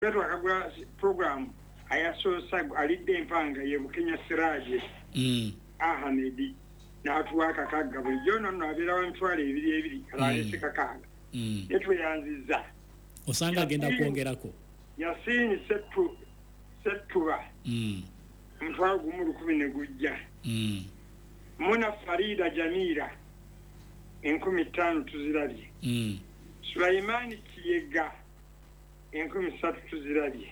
twakagula program ayasosa alidde empanga ye Kenya Siraje Ahmed n'atuwaka kagga bulijjo nno abeera wa mitwalo ebiri kalaalese kakaaga netweyanziza osanga agenda kwongerako Yasini settuba mutwalo gumu 10 ne gujja Muna Farida Jamira 15 tuzirabye Sulaimani Kiyega 13 tuzirabye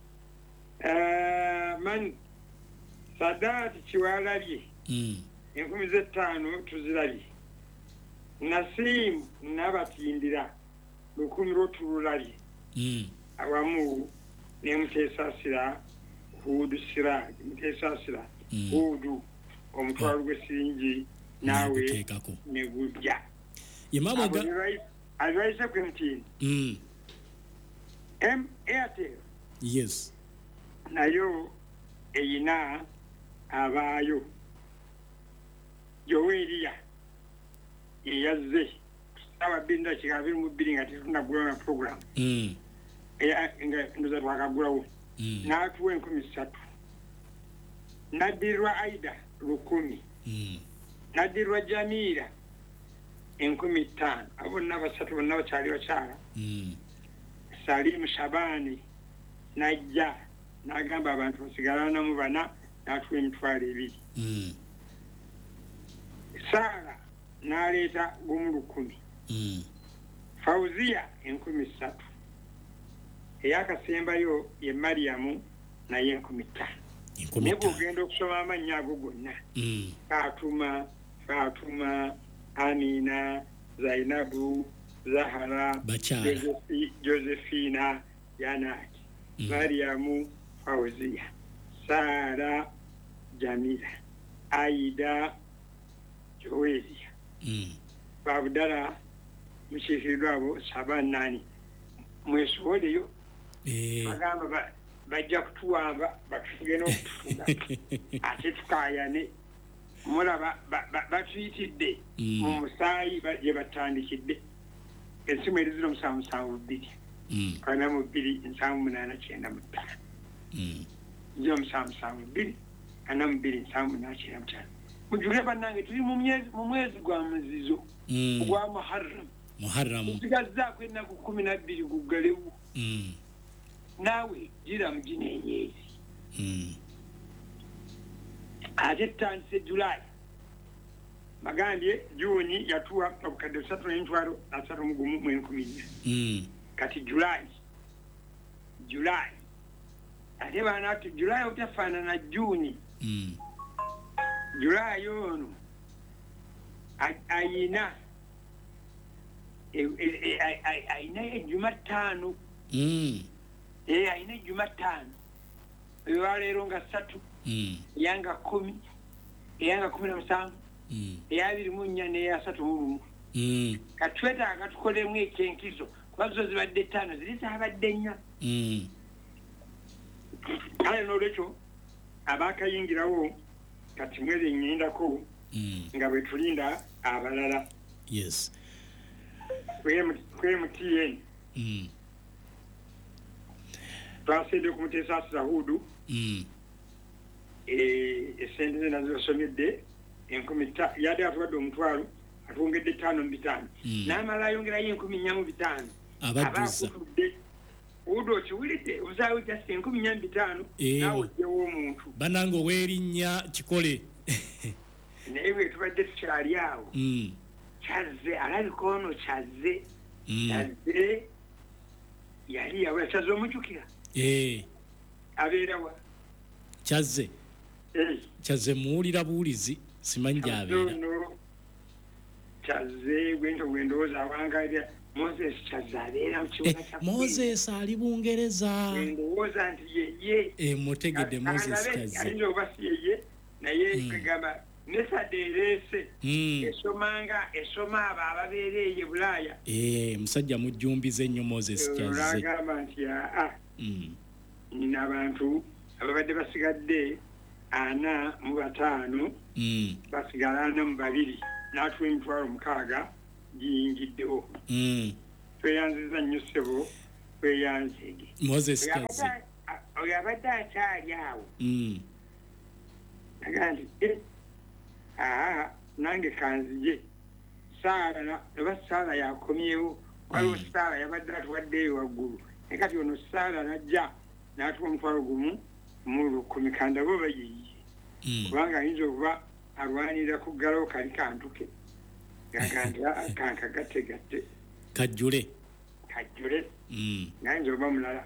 man Sadat Chiwalabye 15 tuzirabye Nasim Nabatindira 10 tululabye awamu ne Mutesasira Hudu Siraj Mutesasira Hudu omutwalo gw'essiringi naawe ne gujja yemama ga advice kwentini Airtel yes nayo eyina abaayo Joweria eyazze ababinda kigabiri mu bbiri nga tetunagula na program nga ndoza twakagulawo n'atuwa 13 Nadirwa Aida 10 Nadirwa Jamira 15 abo n'abasatu bonna bakyali bakyala Salim Shabani najja n'agamba abantu basigalana mu bana n'atuwa emitwalo 2 Sara n'aleeta gumu 10 Fauzia 13 eyakasembayo ye Mariamu naye 15 Nebo gendo kusoma amannya ago gonna Fatuma Amina Zainabu Zahara Josephina Yanat Mariamu Fauzia Sara Jamila Aida Joweria Babdala Mshifirwabo Sabanani Mwesoleyo Agamba bajja kutuwamba batugena okutufuga ate tukayane mulaba batuyitidde mu musaayi gye batandikidde ensimu eriziro 772 kana mu 2,785 njo 772 kana mu 2,785 mujule bannange tuli mu mwezi gwa muzizo gwa Muharram tugazaako ennaku 12 guggalewo nawe jira mjini yenyezi ate tandise July magambye Juni yatuwa obukadde 3.3 kati July ate bana ati July utafaana na Juni July ono ayina ayina Jumatano ayina Jumatano lero nga 3 yanga 10 yanga 17 eyabiri mu nnya ne ya 3 katweta akatukolemu ekyenkizo kwazo zibadde 5 zilita abadde nnya kale n'olwekyo abakayingirawo kati mwezi ngendako nga bwe tulinda abalala yes kwe MTN twasede ku Mutesasira Hudu esente nazo somedde 10 yade atwadde omutwalo atwongedde 5 n'amala ayongerayo 10 abaduza Hudu kiwulidde uzaawe kyasi 10 nawe ojjewo omuntu banange owerinnya kikole naye bwe tubadde tukyali awo kyazze alabika ono kyazze yali yawe kyazze omujjukira abeerawa kyazze muwulira buwulizi simanyi gy'abeera kyazze gwendowooza awangalira Moses kyazze abeera mu kibuga kya Moses ali Bungereza ndowooza nti yeye mutegedde Moses kyazze ayinza oba si yeye naye kagamba nesaderese esoma abo ababeereye Bulaaya musajja mujjumbize nnyo Moses kyazze agamba nti nina abantu ababadde basigadde 45 basigala 42 n'atuwa emitwalo 6 giyingiddewo tweyanziza nnyo ssebo weyanzige Moses kazi oyabadde akyali awo agandi nange kanzije Saara oba Saara yakomyewo waliwo Saara yabadde atuwaddeyo waggulu naye kati ono Saara najja n'atuwa omutwalo gumu mu 10 kanda bo bayiye kubanga ayinza okuba alwanirira kuggalawo kali kantuke gaganda kankagatte kajjule nayinza oba mulala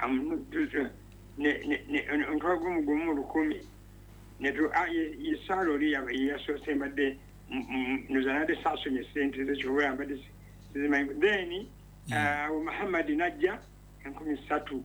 omutwalo gumu 10 Saara oli yasoose mbadde nuzanade sasonye sente zekyobula mbadde sizimanyi then Muhammad najja 13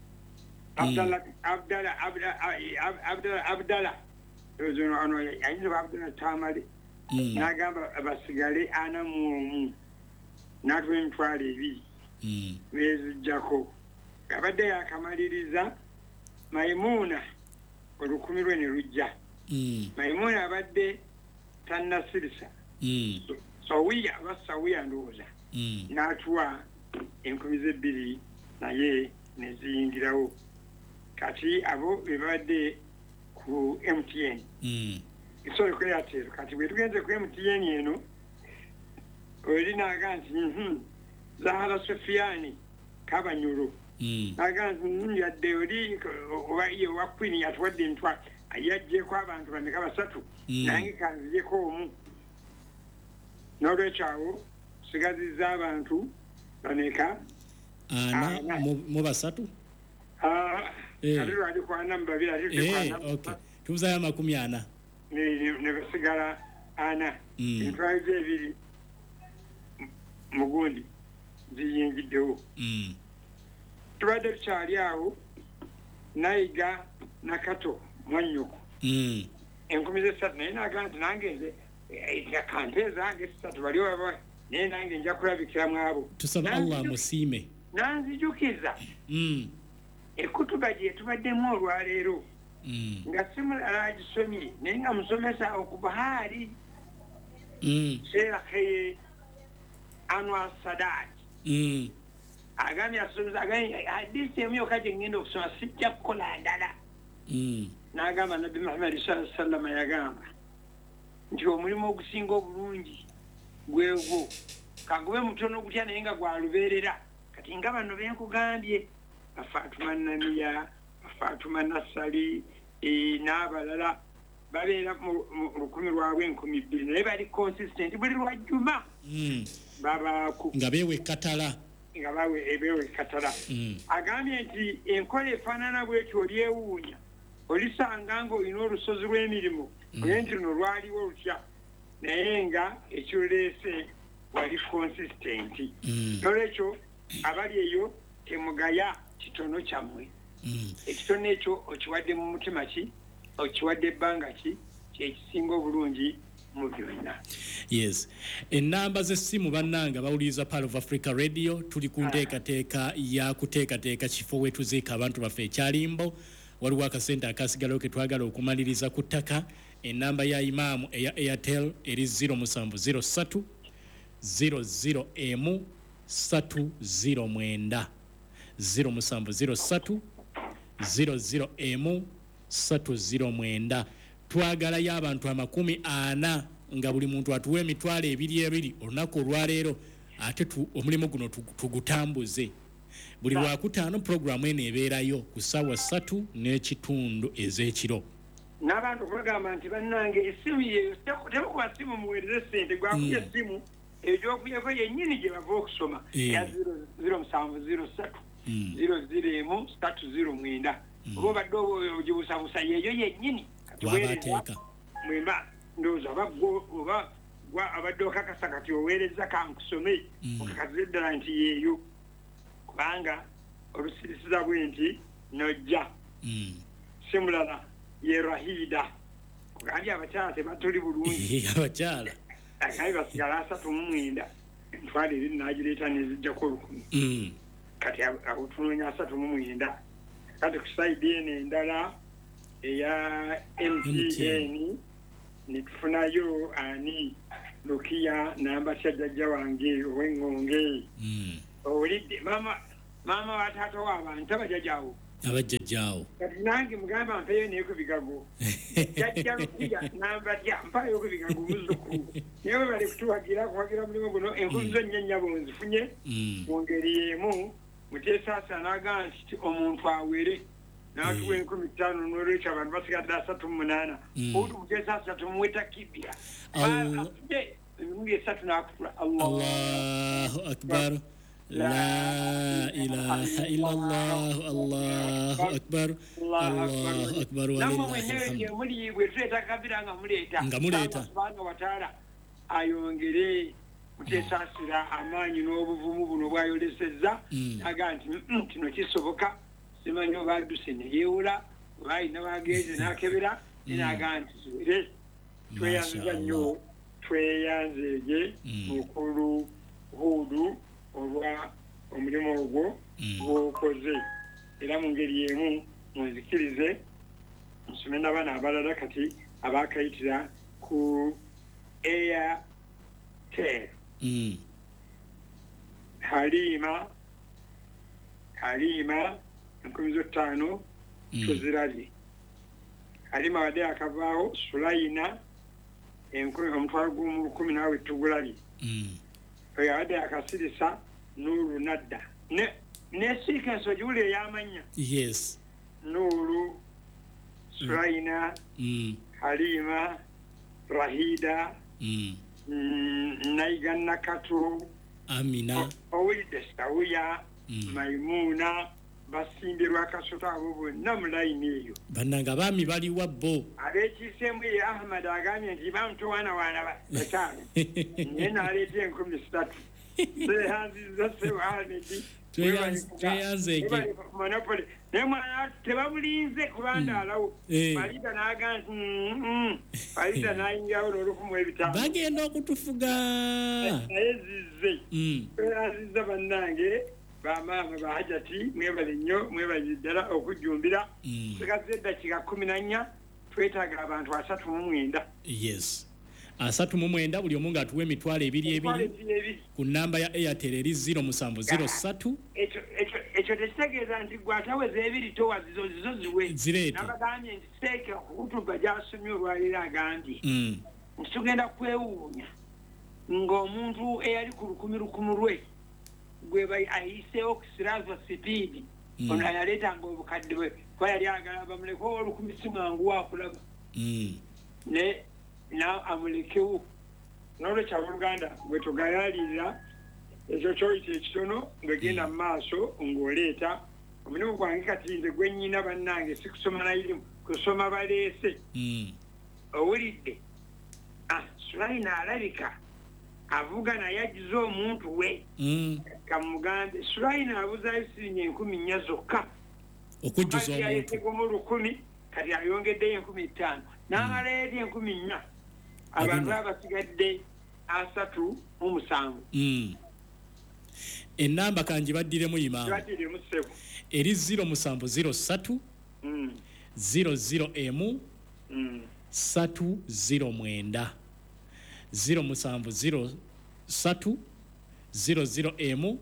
Abdallah ono ayinza Abdallah Tamale n'agamba basigale 41 n'atuwa emitwalo 2 bezijjako abadde yakamaliriza Maimuna 10 ne lujja Maimuna abadde tannasirisa sawiya ndowooza n'atuwa 2,000 naye neziyingirawo kati abo bebadde ku MTN isole ku Airtel kati bwe tugenze ku MTN eno oli naga nti Zahara Sofiani Kabanyulo naga nti yadde oli oba iye wa Queen yatuwadde ntwa ayajjeko abantu bameka 3 nange kanzijeko omu n'olwekyo awo sigazizza abantu bameka mu basatu kati lwali kwana mu babiri ate okay tubuzayo 40 ne basigala 4 emitwalo ebiri mu gundi ziyingiddewo tubadde tukyali awo nayiga nakato Mwanyoko 10,000 naye naga nti nange nze kante zange 3 bali baba naye nange nja kulabikira mwabo tusaba Allah musiime nanzijukiza ekutuba gye tubaddemu olwaleero nga simulala agisomye naye nga musomesa okuva haali Sheikh Anwar Sadat agambye asomesa agambye hadisi emu yokka gye ngenda okusoma sijja kukola ndala n'agamba Nabbi Muhammad sallallahu alaihi wasallam yagamba nti omulimu ogusinga obulungi gwegwo kagube mutono gutya naye nga gwalubeerera kati nga bano benkugambye Fatuma Namiya Fatuma Nasali n'abalala babeera mu 10 lwabwe 12 naye bali consistent buli lwajjuma babaku nga beewe katala agambye nti enkola efaanana bwetyo olyewuunya olisanga ng'olina olusozi lw'emirimu oye nti luno lwaliwo lutya naye nga ekiruleese wali consistent nolwekyo abali eyo temugaya kitono kyammwe ekitono ekyo okiwadde mu mutima ki okiwadde ebbanga ki kyekisinga obulungi mu byonna. Yes. Enamba z'essimu bannanga bawuliriza Pearl of Africa Radio tuli ku nteekateeka ya kuteekateeka kifo wetuziika abantu baffe ekyalimbo waliwo akasente akasigalawo ke twagala okumaliriza ku ttaka enamba ya imaamu eya Airtel eri 0703 00 309 0703 00 309 twagalayo abantu 40 nga buli muntu atuwe emitwalo 2 olunaku olwaleero ate omulimu guno tugutambuze buli lwakutaano programu eno ebeerayo ku ssaawa 3:30 ez'ekiro n'abantu bagamba nti bannange essimu yeyo tebakuba ssimu muweereze ssente gwakuba essimu egyokuyeko yennyini gye bava okusoma ya 0703 001 309 oba obadde ogibusabusa yeyo yennyini wabateeka mwemba ndowooza oba abadde okakasa kati oweereza kankusome okakasiza eddala nti yeeyo kubanga olusirisiza bwe nti nojja simulala ye Rahida kugambye abakyala tebatuli bulungi abakyala akayi basigala 39 ntwale eri nagireeta nezijjako 10 kati abutunoonya 39 kati ku saidi eno endala eya MTN nitufunayo ani Lukia namba kyajjajja wange ow'engonge owulidde mama maama wa taata w'abantu abajjajjaawo abajjajjaawo kati nange mugamba mpeeyo neeko bigago jajja lukuja nambadya mpayo ku bigago muzzukulu naye bwe bali kutuwagira mulimu guno enkulu zo nnya nnyabo nzifunye mu ngeri y'emu Muteesasa n'agamba nti omuntu awere n'atuwa 50 n'olwekyo abantu basigadde 38 obuti Muteesasa tumuweta kibira emirundi 3 n'akutula Allahu akbar La ilaha illallah Allahu akbar Allahu akbar walillahi alhamd bwe tuleta kabira nga muleta subhanahu wa ta'ala ayongere Muteesasira amaanyi n'obuvumu buno bwayolesezza aga nti kino kisoboka simanyi oba adduse ne yeewula oba alina bagenze n'akebera naga nti zuwere tweyanza nnyo tweyanzeege mukulu Huudu olwa omulimu ogwo gw'okoze era mu ngeri y'emu munzikirize nsome n'abaana abalala kati abaakayitira ku Airtel Halima 5,000 tuzirabye Halima wadde akavaawo Sulayina omutwalo gw'omu 10 naawe tugulabye oyo wadde akasirisa Nuuru nadda ne sikenso giwuli ey'amanya yes Nuuru Sulayina Halima Rahida Naiga Nakatu Amina owulidde Sawuya Maimuna basimbirwa akasoto abo bonna mu layini eyo bannanga baami baliwa bo abeekiisemu ye Ahmad agambye nti bamutowaanawaana bataano naye n'aleeta 13 seyanziza Sebo Ahmed tweyanzeege Monopoly naye mwana tebamulinze kubandaalawo Palida n'aga nti Palida n'ayingirawo n'1500 bagenda okutufuga naye zizze tweyanziza bannange bamaama bahajati mwebale nnyo mwebale ddala okujjumbira tugaze eddakiika 14 twetaaga abantu 39 yes 39 buli omu ng'atuwa emitwalo ebiri ku nnamba ya Airtel eri 0703 ekyo tekitegeeza nti gwe ataweza ebiri towa zizo ziwe zireeta nabagambye nti seeka okutuba gy'asomye olwaleero agambye nti tugenda kwewuunya ng'omuntu eyali ku lukumi lwe gwe ayiseewo okusirazwa sipiidi ono yaleetanga obukadde bwe kuba yali agala bamuleko olukumi si mangu waakulaba na amulekewo n'olwekyo abooluganda bwe tugayaalirira ekyo kyoyita ekitono ng'egenda mu maaso ng'oleeta omulimu gwange kati nze gwe nnyina bannange si kusoma nayirimu kusoma baleese owulidde Sulayina alabika avuga naye agize omuntu we kamugambe Sulayina abuzaayo sirinye 10,000 zokka okujjuza omuntu 10,000 kati ayongeddeyo 15,000 n'amala eri 10,000 abantu abasigadde 37 ennamba kangibaddiramu imaamu eri 0703 00M 309 0703 00M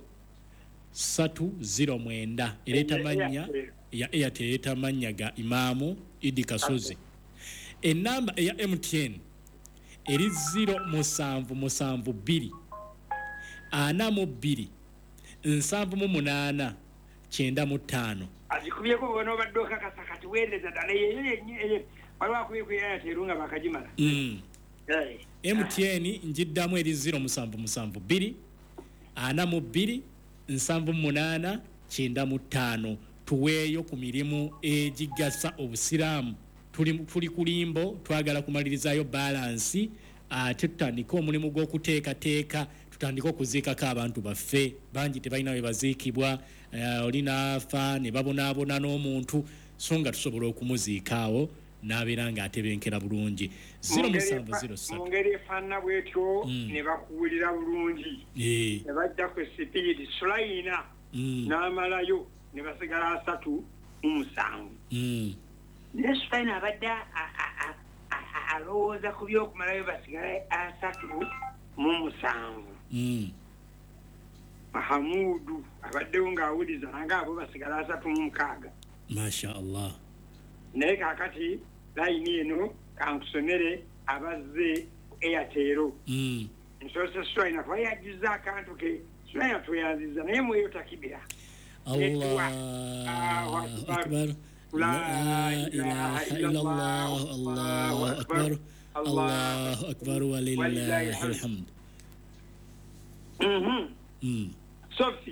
309 ereta mannya ya Airtel ereta mannya ga Imaamu Idi Kasozi. Enamba ya MTN eri 0772 42 789 95 azikubyeko bono baddoka kasakati wendeza dala yeye walwa kubiku ya terunga bakajimala MTN njiddamu eri 0772 42 789 95 tuweeyo ku mirimu egigasa obusiraamu tuli kulimbo twagala kumalirizayo balance ate tutandika omulimu gw'okuteekateeka tutandika okuziikako abantu baffe bangi tebalina we baziikibwa olina afa ne babonaabona n'omuntu so nga tusobola okumuziikaawo n'abeera ng'atebenkera bulungi 0707 mu ngeri efaanana bwetyo ne bakuwulira bulungi ne bajja ku sipiidi Sulayina n'amalayo ne basigala 37 naye Sulayina abadde alowooza ku byokumalayo basigale 37 Mahamudu abaddewo ng'awuliza nanga abo basigala 36. Masha Allah. Naye kaakati layini eno kankusomere abazze Airtel. Nsoose Swaina kuba yagiza akantu ke Swaina tweyanziza naye mweyo takibira. Allahu akbar. La ilaha illallah. Allahu akbar. Allahu akbar wa lillahi alhamd. Sofi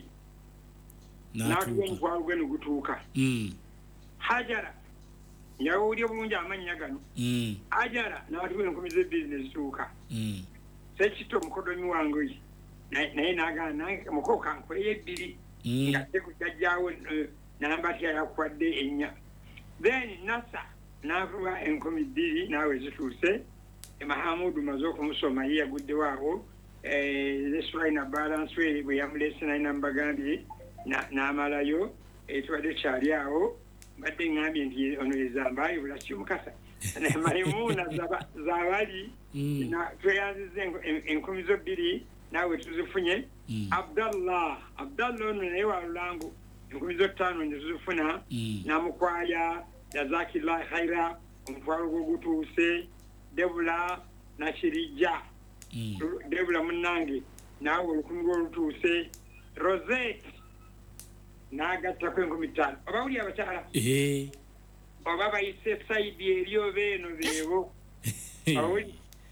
natuka nkwalugwe nugutuuka Hajara yawulya bulungi amannya gano Hajara n'abatuwe enkomize business tuuka Sekito mukodomi wange naye nagana muko kankweye 2 nga tekujjajjaawo namba tya yakwadde 4 then nasa nakuba enkomi 2 nawe zituuse Mahamudu mazo okumusoma ye yaguddewo awo Swaina balance we bwe yamulese namba gambye n'amalayo etwadde kyali awo badde ngambye nti ono ezamba ibula kimukasa Maimuna zabali na tweyanziza enkomizo 2 nawe tuzifunye Abdallah ono naye walulango enkomizo 5 ndizifuna namukwaya Jazakillah khaira omutwalo gutuuse Debula na Shirija Debula munange nawe olukungu olutuuse Rosette nagatta kwenkomi 5 abawuli abakyala oba bayise saidi eriyo beeno beebo awuli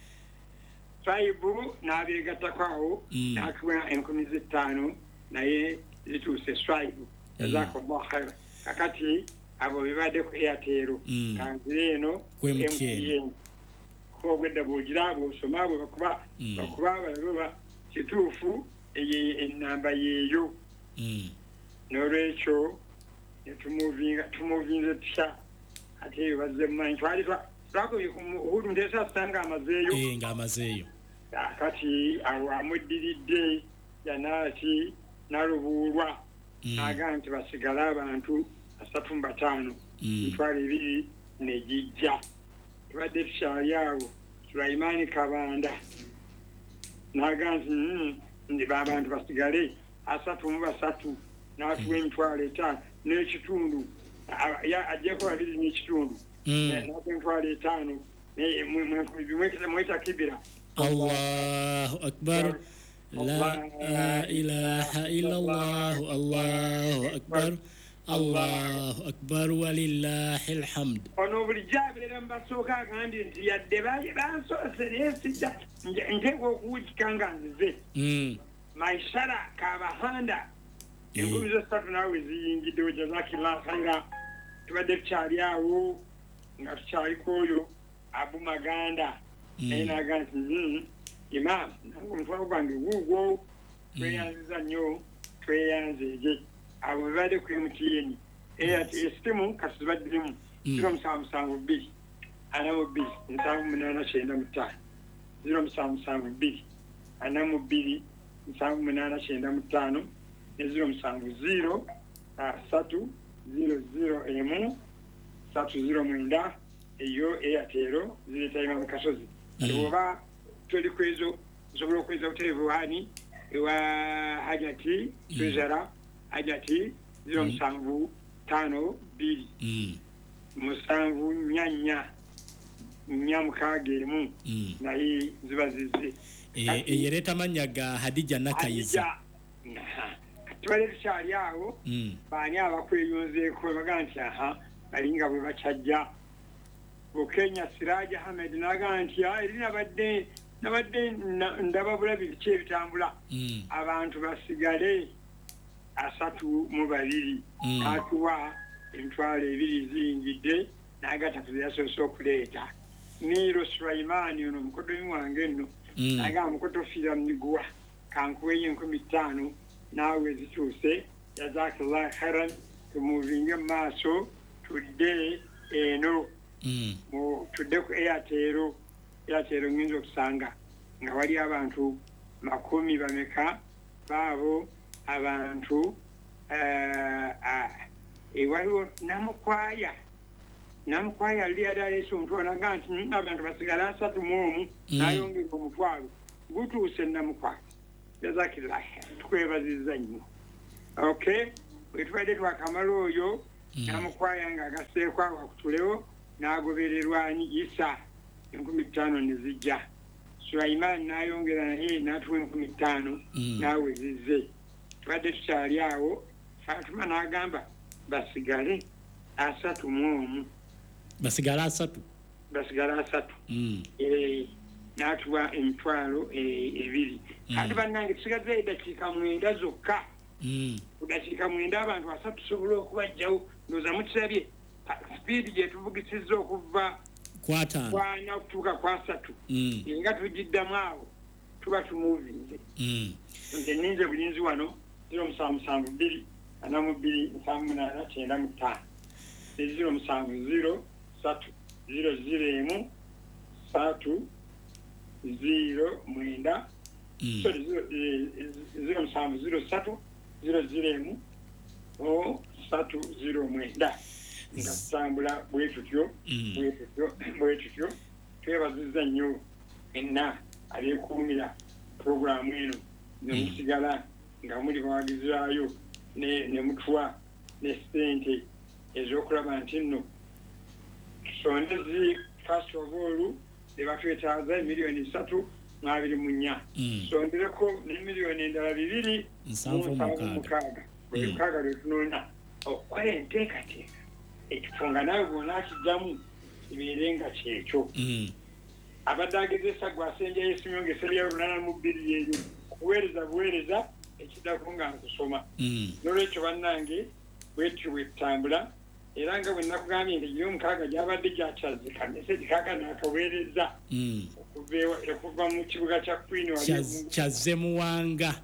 saibu n'abeegattako nakuwa enkomi 5 naye zituuse saibu jazakallah khaira kakati abo bibadde ku Airtel kanzire eno MTN obwedda bw'ogira abo osoma abo bakuba baloba kituufu enamba yeeyo n'olwekyo tumuvinze tutya ate eyo bazze mumanyi twakubye ku Uhuru Nteesa asanga amazeeyo kati awo amuddiridde Janaati nalubuulwa naga nti basigala abantu 35 mitwalo 2 negijja tubadde tukyali awo Sulaimani Kabanda naga nti abantu basigale 33 n'atuwa emitwalo 5 n'ekitundu ajjeko 2 n'ekitundu n'emitwalo 5 mwetakibira Allahu akbar. La ilaha illallah. Allahu akbar. Allahu akbar wa lillahil hamd. Ono bulijabira mbasooka agambye nti yadde bansoose nesijja nteekwa okuwujikanga nzize Maisara Kabahanda enkumizo 3 nawe ziyingiddewo Jazakillah khaira tubadde tukyali awo nga tukyaliko oyo Abu Maganda naye naga nti Imam nange omutwalo gwange guugwo tweyanziza nnyo tweyanzeege abo bibadde ku MTN esitimu kasi zibaddemu 0772 42 785 0772 42 785 ne 070 300 309 eyo Airtel ziretayima mu kasozi oba tuli kwezo nsobola okweza buterevuwani ewa Hajati Tuzara Hajati 075 2 musanvu nyamukagemu naye ziba zize eyereta manya ga Hadija Nakayiza tubale tukyali awo baani abakweyonzeeko baga nti balinga bwe bakyajja Bukenya Siraja Ahmed naga nti eri nabadde ndaba bulabi biki ebitambula abantu basigale 32 atuwa emitwalo 2 ziyingidde nagata kuyasoose okuleeta Miro Sulaimani ono mukodomi wange nno naga mukoto fira miguwa kankuweyo 5 nawe zituuse Jazakillah khairan tumuvinge maaso tudde eno tudde ku Airtel ng'inza okusanga nga wali abantu 10 bameka baabo abantu waliwo namukwaya lyadaleesa omutwalo naga nti abantu basigala 31 n'ayongera omutwalo gutuuse namukwaya jazakillah tukwebaziza nnyo okay wetubadde twakamala oyo namukwaya nga agaseekwa wakutulewo n'agobererwanyi Isa 50 nezijja Sulaiman n'ayongera naye n'atuwa 50 n'awezizze tubadde tukyali awo Fatuma n'agamba basigale 31 basigala 3 n'atuwa emitwalo 2 ate bannange tusigaze eddakiika 9 zokka kudakiika 9 abantu 3 tusobola okubajjawo ndoza mukirabye speed gye tuvugisizza okuva kwana kutuuka kwa 3 nga tugiddamu awo tuba tumuvinze nze ninze bulinzi wano 0772 42 7895 0703 001 3 0 sorry 0703 001 3 nga tutambula bwetutyo twebaziza nnyo enna abeekuumira puroguramu eno nemusigala nga muli bawagizaayo ne mutuwa ne ssente ez'okulaba nti nno tusondezi first of all ebatwetaaza $3,24,000 tusondereko ne miliyoni endala 276 bwekaaga lwetunoona okukola enteekateeka ekifo nga nawe bwona akijjamu kibeere nga kyekyo abadde agezesa gwasenjayo esinyongesero ya 82 eyo okuweereza buweereza ekiddako nga nkusoma n'olwekyo bannange bwetyo bwetutambula era nga bwe nakugambye nti giri 6 gyabadde gyakyazika meseji kaaga n'akaweereza okuva mu kibuga kya Queen kyazze muwanga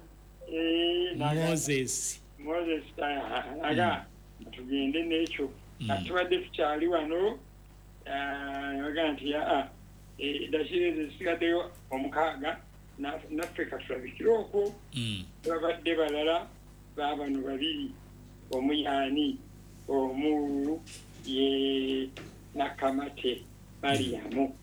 Moses aga tugende n'ekyo tubadde tukyali wano naga nti eddakiika zisigaddeyo 6 naffe katulabikira okwo babadde balala baabano 2 omuyaani omu ye Nakamate Mariamu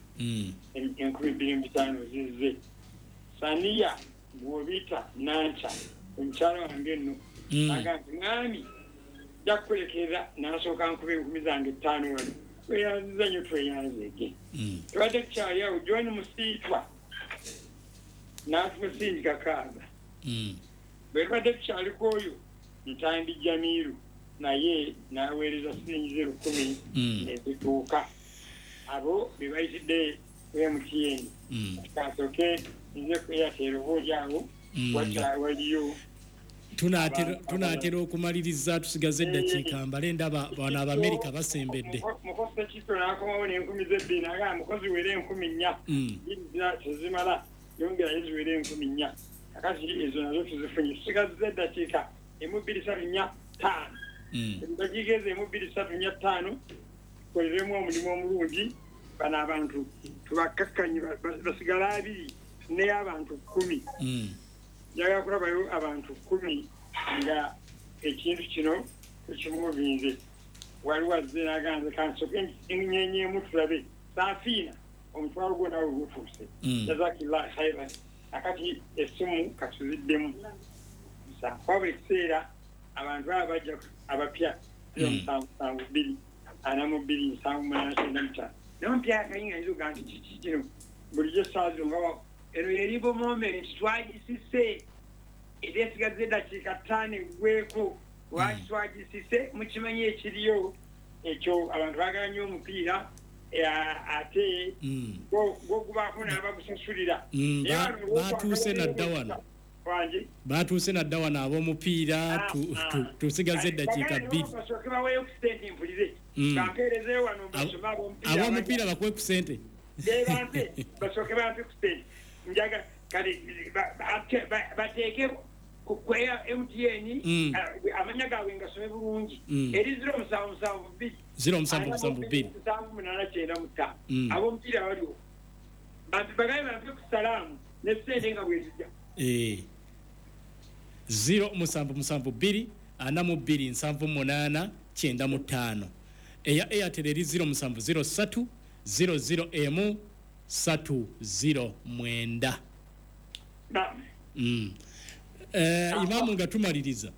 25 zizze Saniya bw'obita Nancha omukyala wange nno agamba mwami jakulekerera n'asooka nkube 10 zange 5 wano tweyanziza nnyo tweyanzege tubadde tukyali awo John Musiitwa n'atumusindika kaaga bwe tubadde tukyaliko oyo Ntandi Jamiru naye n'aweereza siringi 10,000 nezituuka abo be bayitidde MTN kasooke nze ku Airtel oboolyawo waliyo tunaatera okumaliriza tusigaze eddakiika mbale ndaba bano Abamerika basembedde mukozi ekito n'akomawo n'10,000 agamba mukozi were 14,000 tezimala yongerayo ziwere 14,000 kakati ezo nazo tuzifunye tusigaze eddakiika 2-3-4-5 eddakiika ezo 2-3-4-5 tukoleremu omulimu omulungi bano abantu tubakkakkanye basigala 2 n'abantu 10 njagala kulabayo abantu 10 nga ekintu kino tukimuvinze waliwo azze n'aganze kansoke enyenyeemu tulabe saafiina omutwalo gwo nawe gutuuse jazakillah khairan akati essimu katuziddemu kwaba ekiseera abantu aba bajja abapya 772 785 nompya akayinga nzuga nti kiki kino bulijjo saazi nga eno yeribo moment twagisise era esigaze eddakiika 5 eggweko lwaki twagisise mukimanyi ekiriyo ekyo abantu baagala nnyo omupiira ate gwogubaako n'abagusasulira batuuse nadda wano ab'omupiira tusigaze eddakiika 2 basooke baweeyo ku sente mpulire bampeerezeyo wano basome ab'omupiira bakuwe ku sente bampe basooke bampe ku sente njaga kale bateeke kweya MTN amanya gaabwe ngasome bulungi eri 0772 0772 ab'omupiira baliwo bagabe bampe ku salaamu ne sente nga bwezijja 0772 42 78 eya Airtel eri 0703 00M 309 Imaamu ngatumaliriza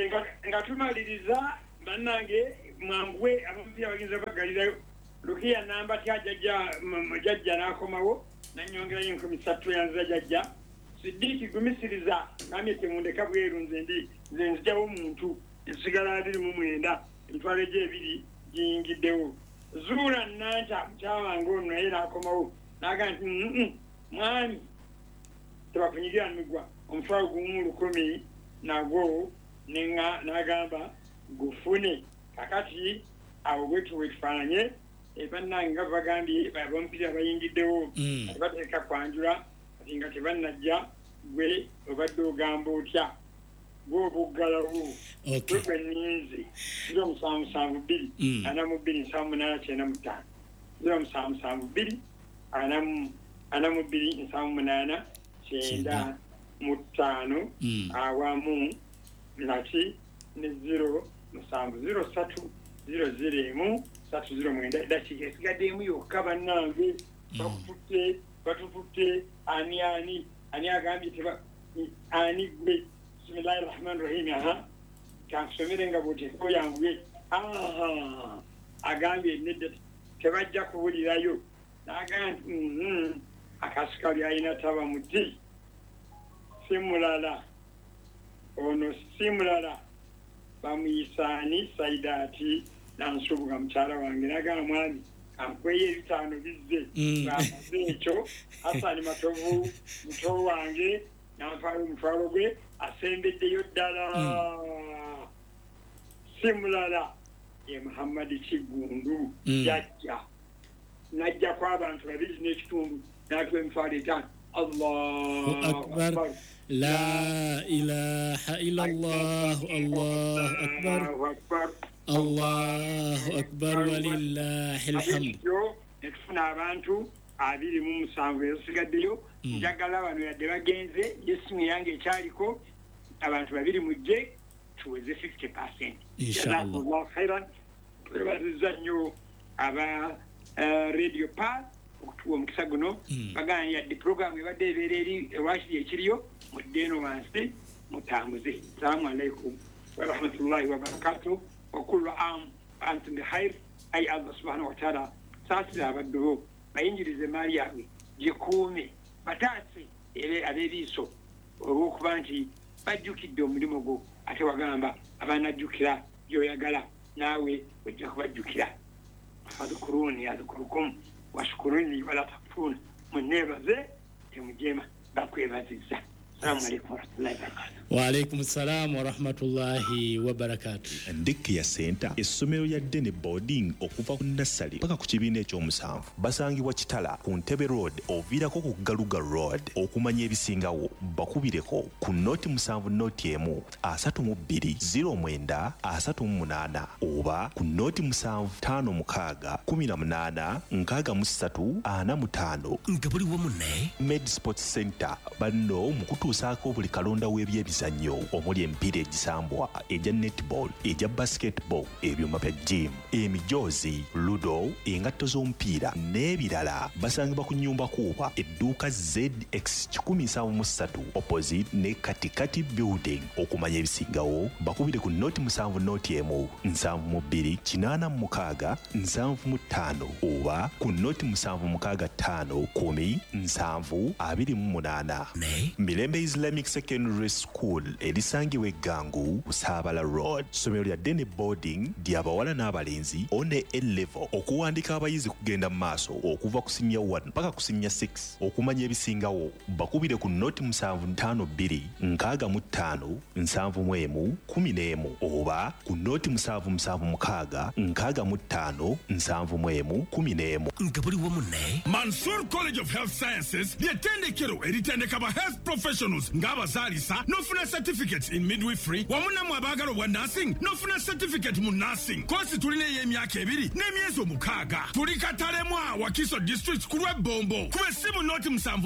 bannange mwangwe abambi abagenzi bagalirayo Lukia namba jajja n'akomawo n'annyongerayo enkumi 3 yanza jajja Sidiki gumisiriza namye temundeka bweru nze nzijjawo omuntu ensigala 29 emitwalo gy'ebiri giyingiddewo Zuula Nanta mukyawange ono naye n'akomawo n'agamba nti mwami tebakunyigira migwa omutwalo gumu 10 nagwo n'agamba gufune kakati abo bwetuwetufaananye bannange nga bagambye bampira bayingiddewo bateeka kwanjula kati nga tebannajja gwe obadde ogamba otya gwobuggalawo gwe nninzi 0772 42 0772 42 98 awamu naki ne 0700 309 dakika esigaddeemu yokka bannange batututte ani agambye ani gwe bismillahi rahmani rahim kansomere nga bwoteeko yanguye agambye nedda tebajja kuwulirayo n'agamba akasika byalina taba muti simulala ono simulala bamuyisaani Saidati nansubuga mukyala wange nagamba mwami ankweyo 5 bizze bamaze ekyo Hasani Matovu muto wange n'anfaayo omutwalo gwe asembeddeyo ddala simulala ye Muhammad Kigundu yajja najja kw'abantu 2.5 n'atuwa emitwalo 5 Allahu akbar La ilaha illallah Allahu akbar Allahu akbar walillahil hamd netufuna abantu 27 esigaddeyo njagala bano yadde bagenze yesimu yange ekyaliko abantu 2 mujje tuweze 50% inshallah khairan twebaziza nnyo aba radio pass okutuwa omukisa guno baganya yadde program ebadde ebeera eri ewakiri ekiriyo muddeeno wansi mutambuze assalamu alaikum wa rahmatullahi wa barakatuh وكل عام وأنتم بخير أي الله سبحانه وتعالى ساسر abadduho bayinjirize maali yaabwe gikuume bataase era abeebiiso olw'okuba nti bajjukidde omulimu gwo ate wagamba abanajjukira by'oyagala naawe ojja kubajjukira fadhkuruni adhkurukum washkuruni wala takfurun munneebaze temujeema bakwebazizza assalamu alaikum warahmatullahi wabarakatuh Wa alaikum assalam wa rahmatullahi wa barakatuh. Ndiki ya Center essomero ya Dene boarding okuva ku Nassali paka ku kibiina ekyomusanvu basangibwa Kitala ku Ntebe Road oviirako ku Galuga Road okumanya ebisingawo bakubireko ku noti 7 noti emu 32 09 oba ku noti 756 18 63 nga buli wamu ne Med Sports Center banno mukutuusaako buli kalonda w'ebyebizannyo omuli emipiira egisambwa ejja netball ejja basketball ebyuma bya gym emijoozi ludo engatto z'omupiira n'ebirala basangibwa ku nnyumba kuuba edduuka ZX 173 opposite ne katikati building okumanya ebisingawo bakubire ku noti 7 noti emu 72 86 75 oba ku noti 765 10 728 ne Mirembe Islamic Secondary School erisangibwa Eggangu Busabala Road somero lya Dene boarding ly'abawala n'abalenzi one A-level okuwandika abayizi kugenda mu maaso okuva ku senior 1 paka ku senior 6 okumanya ebisingawo bakubire ku noti 752 65 71 11 oba ku noti 776 65 71 11 nga buli wamu ne Mansour College of Health Sciences ly'ettendekero eritendeka ba health professionals ng'abazaalisa n'ofuna certificate in midwifery wamu nammwe abaagala obwa nursing n'ofuna certificate mu nursing kosi tulina ey'emyaka 2 n'emyezi 6 tuli Katalemwa Wakiso district ku lw'Ebombo kuba essimu noti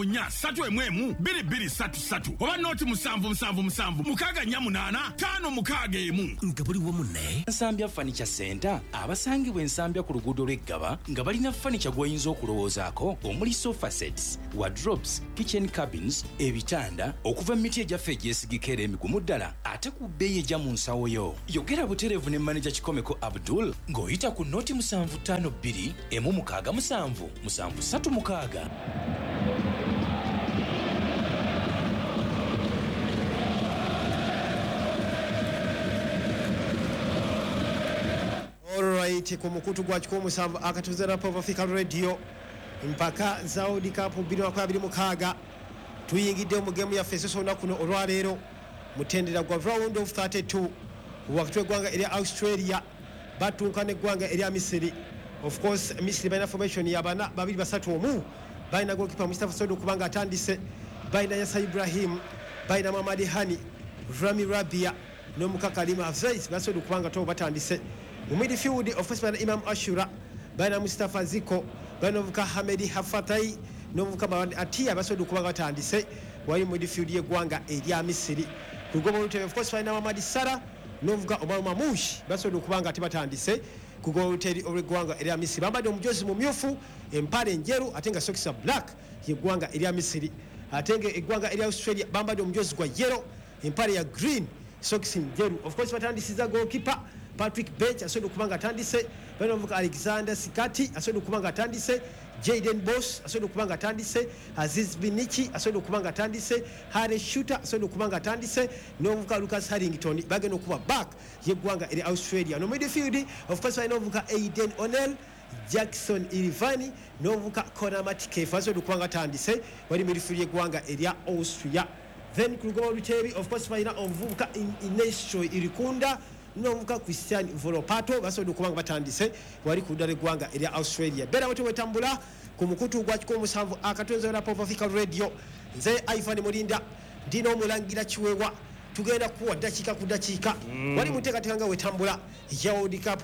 74 oba noti 777 648 561 nga buli wamu ne Nsambya Furniture Center abasangibwa Ensambya ku luguudo lw'Eggaba nga balina furniture gw'oyinza okulowoozaako omuli sofa sets, wardrobes, kitchen cabins, ebitanda, okuva mu miti egyaffe egyesigika era emigumu ddala ate ku bbeeyi ejja mu nsawo yo. Yogera butereevu ne maneja Kikomeko Abdul ng'oyita ku noti 752 167 736. Alright, ku mukutu gwa kikomusanvu akatuzera Pop Africa Radio mpaka za World Cup 2026 tuyingidde mu game ya fesoso na kuno olwaleero mutendera gwa round of 32 wakati gwanga eri Australia batunka ne gwanga eri Misiri. Of course Misiri baina formation ya bana babiri basatu omu baina goalkeeper Mustafa Sodo kubanga atandise baina Yasa Ibrahim baina Mamadi Hani Rami Rabia no Mukakalima Afzais basodo kubanga to batandise mu midfield. Of course baina Imam Ashura baina Mustafa Ziko baina vuka Hamedi Hafatai no vuka Atia basodo kubanga batandise wali mu midfield ye gwanga eri Misiri. Kugoba lute of course baina Mamadi Sara no vuka Obama Mushi basodo kubanga atibatandise kugoba lute ori gwanga eri Misiri. Bambade omujozi mu myufu empale njeru atenga sokisa black ye gwanga eri Misiri. Atenge egwanga eri Australia bambade omujozi gwa yellow empale ya green sokisi njeru. Of course batandisiza goalkeeper Patrick Bench asodo kubanga atandise banovuka Alexander Sikati asodo kubanga atandise Jaden Boss asodo kubanga atandise Aziz Binichi asodo kubanga atandise Harry Shooter asodo kubanga atandise novuka Lucas Harrington bageno kuba back yegwanga eri Australia. No midfield of course novuka Aiden O'Neill Jackson Irivani novuka Konamati Kefa asodo kubanga atandise wali midfield yegwanga eri Austria. Then kugoba Luchebi of course baina ovuka Inesho Irikunda novuka Christian Volopato basodo kubanga batandise wali kudale gwanga eri Australia. Bera wote wetambula ku mukutu gwa kikomusanvu akatonzo na Pop Africa Radio nze Ivan Mulinda ndino omulangira Kiwewa tugenda kuwa dakika ku dakika wali muteekateeka wetambula ya World Cup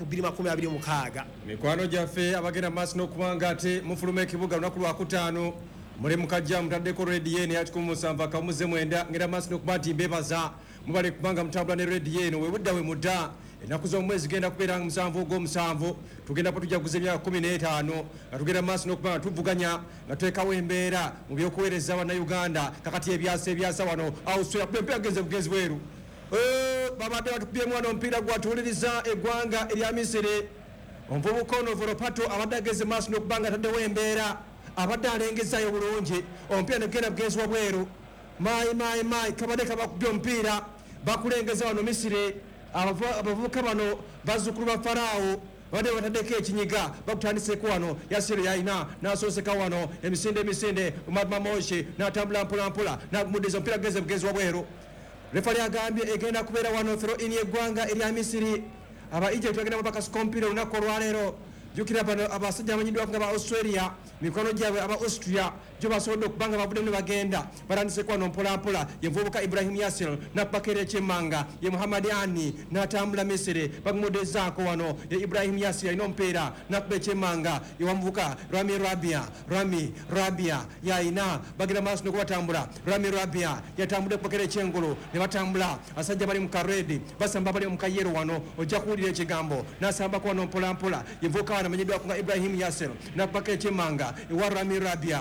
2026 mikwano gyaffe abagenda maaso n'okubanga ate mufuluma ekibuga lunaku lwakutaano muli mukajja mutaddeko radio eno ya kikomusanvu akamuze mwenda ngenda maaso n'okuba nti mbebaza mubale kubanga mutambula ne radio eno webudda we mudda ennaku z'omwezi genda kubeera 7 ogw'omusanvu tugenda tujaguza emyaka 15 nga tugenda maaso n'okubanga tuvuganya nga twekawo embeera mu byokuweereza bannayuganda kakati ebyasa wano Australia mpya agenze bugenzi bweru babadde batukubyemu wano omupiira gwatuwuliriza eggwanga erya Misiri. Omuvubuka ono Volopato abadde ageze maaso n'okubanga ataddewo embeera abadde alengezaayo bulungi omupiira negenda bugenzi wa bweru. Mayi kabadde kabakubye omupiira bakulengeza wano Misiri. Abavubuka bano bazzukulu ba Farao badde bataddeko ekinyiga bakutandiseko wano Yasiro yalina n'asooseka wano emisinde Mamoshi n'atambula mpolampola n'agumuddeza omupiira geze bugenzi wa bweru. Refali agambye egenda kubeera wano fero ini eggwanga erya Misiri. Aba Egypt bagenda bakasuka omupiira olunaku olwaleero. Jukira bano abasajja amanyiddwa nga ba Australia mikono gyabwe aba Austria gyo basobodde okubanga babudde ne bagenda batandise kwano mpolampola ye muvubuka Ibrahim Yasir n'akubakera ekyemmanga ye Muhammad Ani n'atambula Misiri bagumuddezaako wano ye Ibrahim Yasir alina omupiira n'akuba ekyemmanga ye wamuvubuka Rami Rabia yalina bagenda maaso n'okubatambula. Rami Rabia yatambudde okubakera ekyengulu ne batambula abasajja bali mu karedi basamba bali mu kayero wano ojja kuwulira ekigambo n'asambako wano mpolampola ye muvubuka amanyiddwa nga Ibrahim Yasir n'akubaka ekyemmanga ewa Rami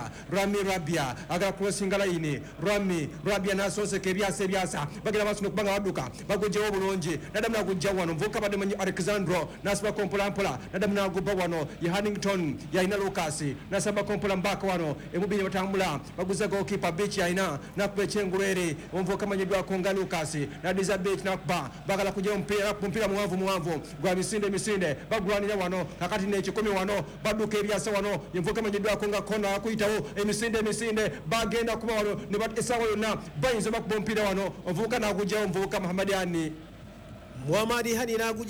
Rabia agala kulosinga layini. Rami Rabia n'asooseka ebyasa bagenda maaso n'okubanga badduka bagujjawo bulungi nadamu n'agujja wano muvubuka badde manyi Alexandro n'asibako mpolampola nadamu n'agubba wano ye Hannington yalina Lucas n'asambako mpola mbaaka wano emubiri batambula baguza goalkeeper Beach yalina n'akuba ekyengulu eri omuvubuka amanyiddwako nga Lucas n'adiza Beach n'akuba bagala kujja omupiira muwanvu gwa misinde bagulwanira wano kakati n'ekikomi wano badduka ebyasa wano ye muvubuka amanyiddwako nga kona akuyitawo emisinde bagenda kuba wano ne esawa yonna bayinza bakuba omupiira wano omuvubuka n'agujjawo omuvubuka Muhammad Hani n'agujja